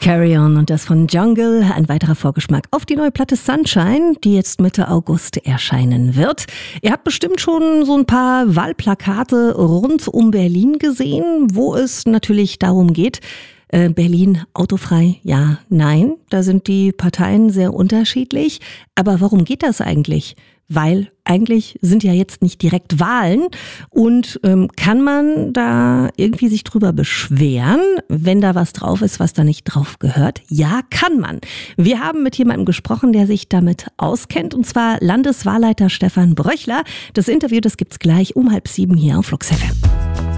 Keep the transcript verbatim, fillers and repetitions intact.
Carry On und das von Jungle, ein weiterer Vorgeschmack auf die neue Platte Sunshine, die jetzt Mitte August erscheinen wird. Ihr habt bestimmt schon so ein paar Wahlplakate rund um Berlin gesehen, wo es natürlich darum geht, äh, Berlin autofrei, ja, nein, da sind die Parteien sehr unterschiedlich. Aber warum geht das eigentlich? Weil eigentlich sind ja jetzt nicht direkt Wahlen und ähm, kann man da irgendwie sich drüber beschweren, wenn da was drauf ist, was da nicht drauf gehört? Ja, kann man. Wir haben mit jemandem gesprochen, der sich damit auskennt, und zwar Landeswahlleiter Stefan Bröchler. Das Interview, das gibt's gleich um halb sieben hier auf Flux F M.